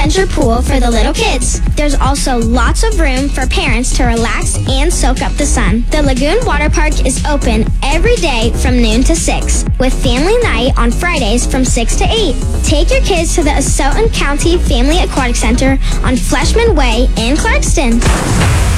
adventure pool for the little kids. There's also lots of room for parents to relax and soak up the sun. The Lagoon Water Park is open every day from noon to 6, with family night on Fridays from 6 to 8. Take your kids to the Asotin County Family Aquatic Center on Fleshman Way in Clarkston.